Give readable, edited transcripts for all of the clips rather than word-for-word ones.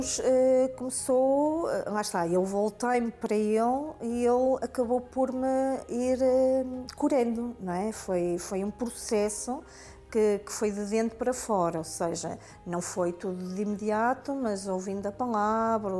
Começou, lá está, eu voltei-me para ele e ele acabou por me ir curando, não é? Foi um processo que foi de dentro para fora, ou seja, não foi tudo de imediato, mas ouvindo a palavra,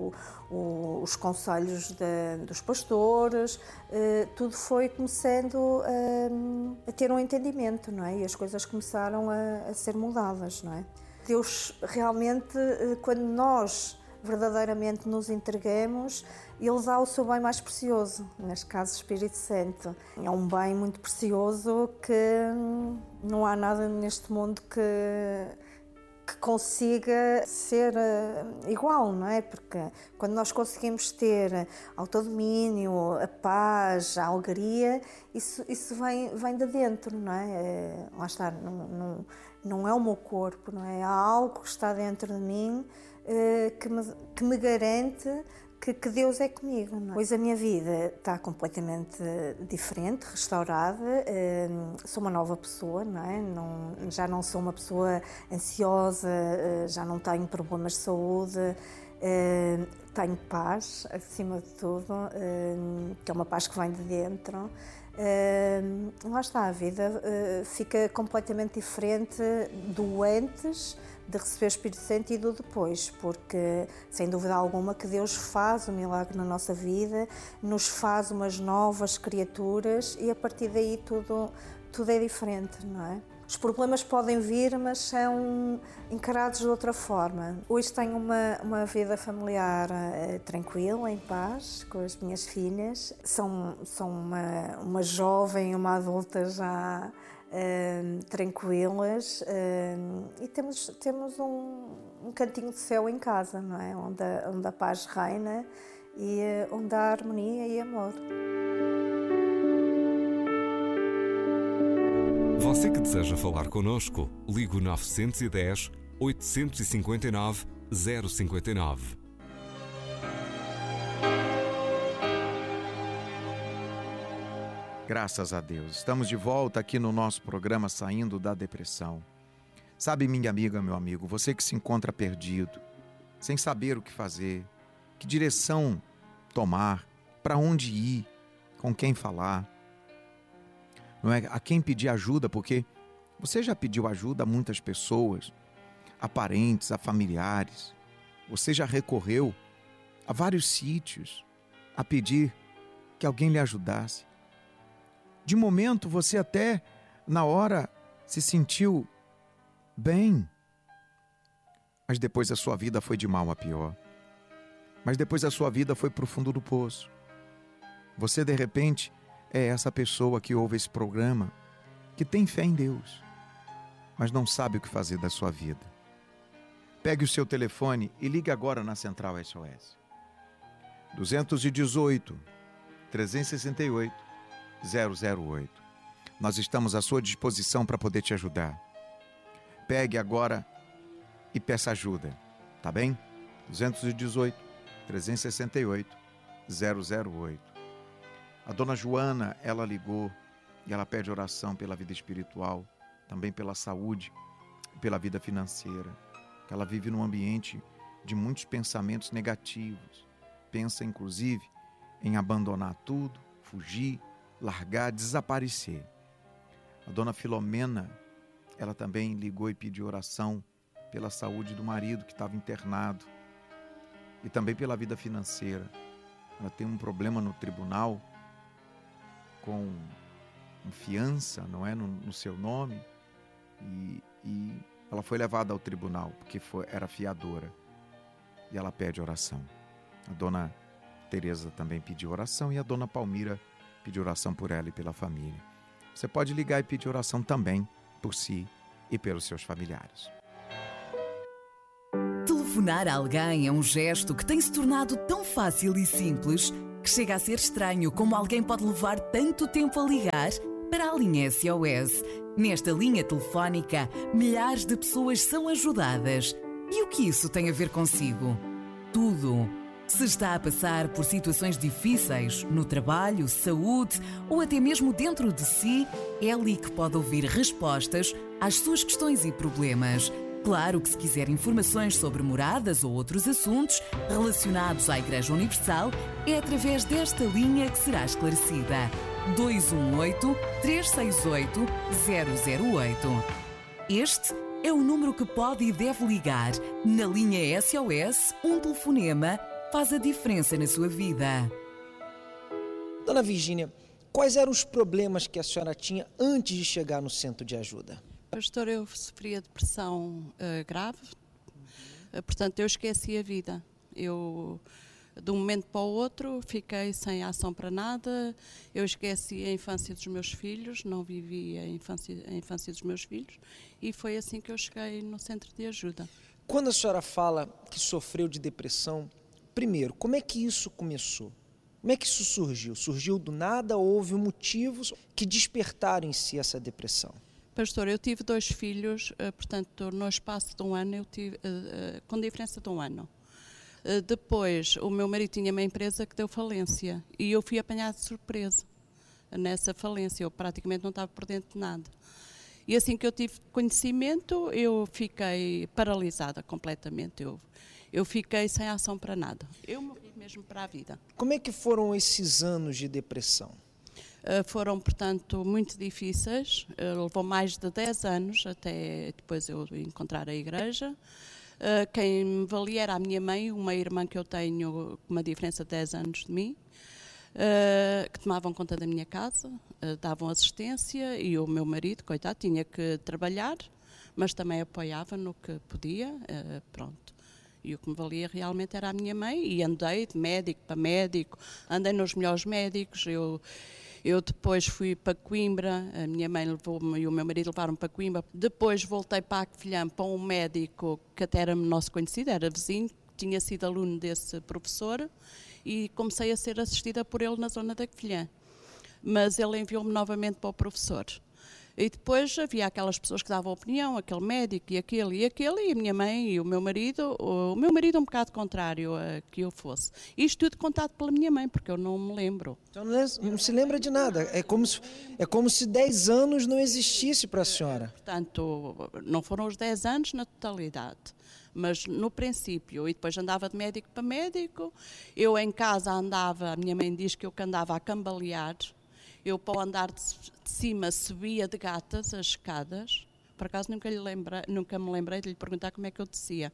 os conselhos dos pastores, tudo foi começando a ter um entendimento, não é? E as coisas começaram a ser mudadas, não é? Deus realmente, quando nós verdadeiramente nos entregamos, Ele dá o seu bem mais precioso, neste caso o Espírito Santo. É um bem muito precioso que não há nada neste mundo que consiga ser igual, não é? Porque quando nós conseguimos ter autodomínio, a paz, a alegria, isso vem de dentro, não é? Lá está, não é o meu corpo, não é? Há algo que está dentro de mim que me garante que Deus é comigo, não é? Pois a minha vida está completamente diferente, restaurada, sou uma nova pessoa, não é? Já não sou uma pessoa ansiosa, já não tenho problemas de saúde, tenho paz, acima de tudo, que é uma paz que vem de dentro. Lá está, a vida fica completamente diferente do antes de receber o Espírito Santo e do depois, porque sem dúvida alguma que Deus faz um milagre na nossa vida, nos faz umas novas criaturas e a partir daí tudo é diferente, não é? Os problemas podem vir, mas são encarados de outra forma. Hoje tenho uma vida familiar tranquila, em paz, com as minhas filhas. São uma jovem e uma adulta já tranquilas e temos um cantinho de céu em casa, não é? Onde a paz reina e onde há harmonia e amor. Você que deseja falar connosco, ligue o 910 859 059. Graças a Deus, estamos de volta aqui no nosso programa Saindo da Depressão. Sabe, minha amiga, meu amigo, você que se encontra perdido, sem saber o que fazer, que direção tomar, para onde ir, com quem falar, não é? A quem pedir ajuda, porque você já pediu ajuda a muitas pessoas, a parentes, a familiares. Você já recorreu a vários sítios a pedir que alguém lhe ajudasse. De momento, você até, na hora, se sentiu bem. Mas depois a sua vida foi de mal a pior. Mas depois a sua vida foi para o fundo do poço. Você, de repente, é essa pessoa que ouve esse programa, que tem fé em Deus, mas não sabe o que fazer da sua vida. Pegue o seu telefone e ligue agora na Central SOS. 218 368 008. Nós estamos à sua disposição para poder te ajudar. Pegue agora e peça ajuda, tá bem? 218 368 008. A dona Joana, ela ligou e ela pede oração pela vida espiritual, também pela saúde e pela vida financeira. Que ela vive num ambiente de muitos pensamentos negativos. Pensa, inclusive, em abandonar tudo, fugir, largar, desaparecer. A dona Filomena, ela também ligou e pediu oração pela saúde do marido que estava internado e também pela vida financeira. Ela tem um problema no tribunal com fiança, não é, no seu nome, e ela foi levada ao tribunal porque era fiadora e ela pede oração. A dona Teresa também pediu oração e a dona Palmira pediu oração por ela e pela família. Você pode ligar e pedir oração também por si e pelos seus familiares. Telefonar a alguém é um gesto que tem se tornado tão fácil e simples que chega a ser estranho como alguém pode levar tanto tempo a ligar para a linha SOS. Nesta linha telefónica, milhares de pessoas são ajudadas. E o que isso tem a ver consigo? Tudo. Se está a passar por situações difíceis, no trabalho, saúde ou até mesmo dentro de si, é ali que pode ouvir respostas às suas questões e problemas. Claro que se quiser informações sobre moradas ou outros assuntos relacionados à Igreja Universal, é através desta linha que será esclarecida. 218-368-008. Este é o número que pode e deve ligar. Na linha SOS, um telefonema faz a diferença na sua vida. Dona Virgínia, quais eram os problemas que a senhora tinha antes de chegar no centro de ajuda? Pastor, eu sofria depressão grave, portanto eu esqueci a vida. Eu, de um momento para o outro, fiquei sem ação para nada, eu esqueci a infância dos meus filhos, não vivi a infância dos meus filhos, e foi assim que eu cheguei no centro de ajuda. Quando a senhora fala que sofreu de depressão, primeiro, como é que isso começou? Como é que isso surgiu? Surgiu do nada ou houve motivos que despertaram em si essa depressão? Pastor, eu tive 2 filhos, portanto, no espaço de um ano, eu tive, com diferença de um ano. Depois, o meu marido tinha uma empresa que deu falência e eu fui apanhada de surpresa nessa falência. Eu praticamente não estava por dentro de nada. E assim que eu tive conhecimento, eu fiquei paralisada completamente. Eu fiquei sem ação para nada. Eu morri mesmo para a vida. Como é que foram esses anos de depressão? Foram, portanto, muito difíceis. Levou mais de 10 anos até depois eu encontrar a igreja. Quem me valia era a minha mãe, uma irmã que eu tenho com uma diferença de 10 anos de mim, que tomavam conta da minha casa, davam assistência, e o meu marido, coitado, tinha que trabalhar, mas também apoiava no que podia, pronto. E o que me valia realmente era a minha mãe, e andei de médico para médico, andei nos melhores médicos. Eu depois fui para Coimbra, a minha mãe levou-me e o meu marido levaram-me para Coimbra. Depois voltei para Covilhã para um médico que até era nosso conhecido, era vizinho, tinha sido aluno desse professor, e comecei a ser assistida por ele na zona da Covilhã. Mas ele enviou-me novamente para o professor. E depois havia aquelas pessoas que davam opinião, aquele médico e aquele, e a minha mãe e o meu marido um bocado contrário a que eu fosse. Isto tudo contado pela minha mãe, porque eu não me lembro. Então não se lembra de nada, é como se 10 anos não existisse para a senhora. Portanto, não foram os 10 anos na totalidade, mas no princípio, e depois andava de médico para médico, eu em casa andava, a minha mãe diz que eu andava a cambalear. Eu, para o andar de cima, subia de gatas as escadas. Por acaso nunca me lembrei de lhe perguntar como é que eu descia.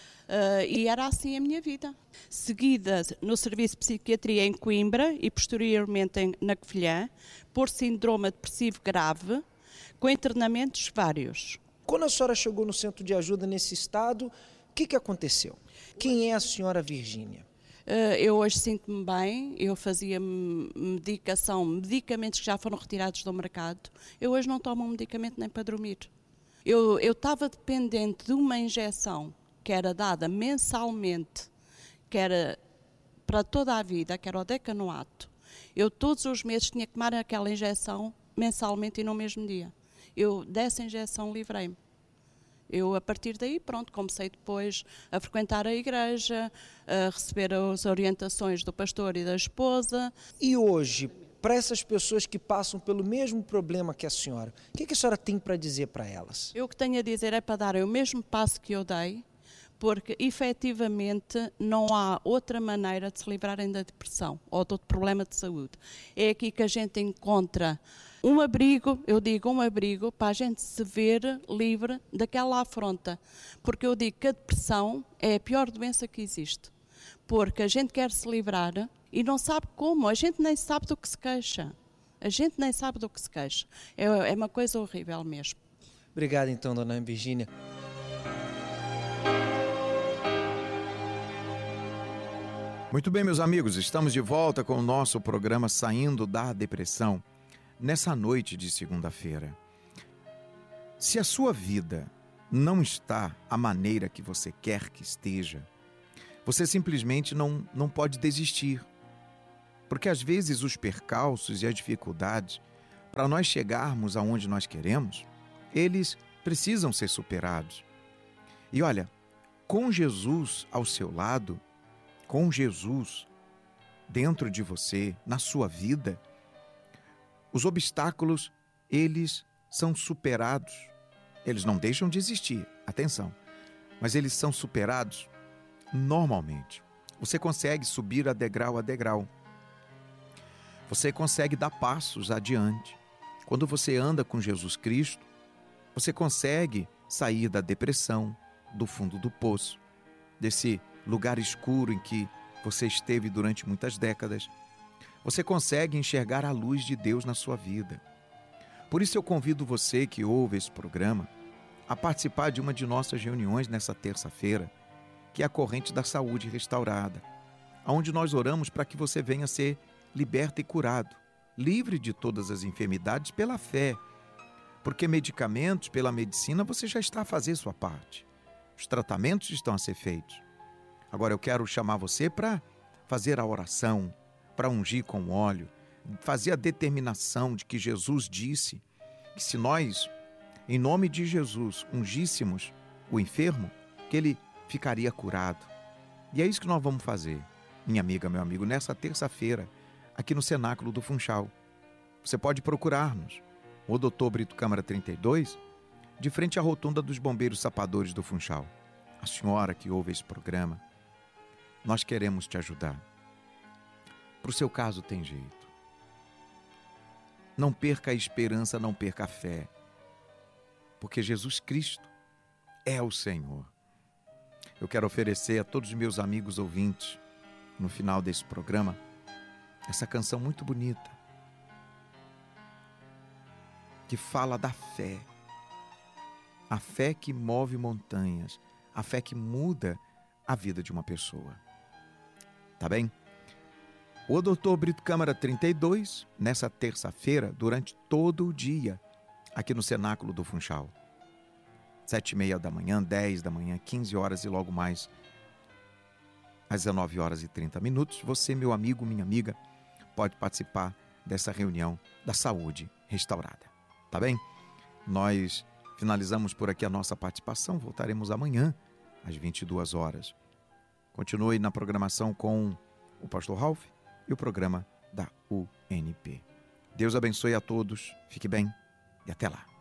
E era assim a minha vida. Seguida no serviço de psiquiatria em Coimbra e posteriormente na Covilhã, por síndrome depressivo grave, com internamentos vários. Quando a senhora chegou no centro de ajuda nesse estado, o que aconteceu? Quem é a senhora Virgínia? Eu hoje sinto-me bem, eu fazia medicamentos que já foram retirados do mercado. Eu hoje não tomo um medicamento nem para dormir. Eu estava dependente de uma injeção que era dada mensalmente, que era para toda a vida, que era o decanoato. Eu todos os meses tinha que tomar aquela injeção mensalmente e no mesmo dia. Eu dessa injeção livrei-me. Eu, a partir daí, pronto, comecei depois a frequentar a igreja, a receber as orientações do pastor e da esposa. E hoje, para essas pessoas que passam pelo mesmo problema que a senhora, o que a senhora tem para dizer para elas? Eu o que tenho a dizer é para darem o mesmo passo que eu dei, porque efetivamente não há outra maneira de se livrarem da depressão ou de outro problema de saúde. É aqui que a gente encontra um abrigo, eu digo um abrigo, para a gente se ver livre daquela afronta. Porque eu digo que a depressão é a pior doença que existe. Porque a gente quer se livrar e não sabe como, a gente nem sabe do que se queixa. A gente nem sabe do que se queixa. É uma coisa horrível mesmo. Obrigado então, dona Virgínia. Muito bem, meus amigos, estamos de volta com o nosso programa Saindo da Depressão. Nessa noite de segunda-feira, se a sua vida não está à maneira que você quer que esteja, você simplesmente não pode desistir. Porque às vezes os percalços e as dificuldades, para nós chegarmos aonde nós queremos, eles precisam ser superados. E olha, com Jesus ao seu lado, com Jesus dentro de você, na sua vida, os obstáculos, eles são superados. Eles não deixam de existir, atenção, mas eles são superados normalmente. Você consegue subir a degrau. Você consegue dar passos adiante. Quando você anda com Jesus Cristo, você consegue sair da depressão, do fundo do poço, desse lugar escuro em que você esteve durante muitas décadas. Você consegue enxergar a luz de Deus na sua vida. Por isso eu convido você que ouve esse programa a participar de uma de nossas reuniões nessa terça-feira, que é a Corrente da Saúde Restaurada, onde nós oramos para que você venha ser liberto e curado, livre de todas as enfermidades pela fé, porque medicamentos, pela medicina, você já está a fazer sua parte. Os tratamentos estão a ser feitos. Agora eu quero chamar você para fazer a oração, para ungir com óleo, fazer a determinação de que Jesus disse que se nós, em nome de Jesus, ungíssemos o enfermo, que ele ficaria curado. E é isso que nós vamos fazer, minha amiga, meu amigo, nessa terça-feira, aqui no Cenáculo do Funchal. Você pode procurar-nos, o Dr. Brito Câmara 32, de frente à rotunda dos Bombeiros Sapadores do Funchal. A senhora que ouve esse programa, nós queremos te ajudar. Para o seu caso tem jeito. Não perca a esperança, não perca a fé, porque Jesus Cristo é o Senhor. Eu quero oferecer a todos os meus amigos ouvintes, no final desse programa, essa canção muito bonita, que fala da fé. A fé que move montanhas, a fé que muda a vida de uma pessoa. Tá bem? O Dr. Brito Câmara 32, nessa terça-feira, durante todo o dia, aqui no Cenáculo do Funchal. 7h30 da manhã, 10 da manhã, 15 horas e logo mais, às 19h30. Você, meu amigo, minha amiga, pode participar dessa reunião da Saúde Restaurada. Tá bem? Nós finalizamos por aqui a nossa participação. Voltaremos amanhã, às 22 horas. Continue na programação com o Pastor Ralph e o programa da UNP. Deus abençoe a todos. Fique bem e até lá.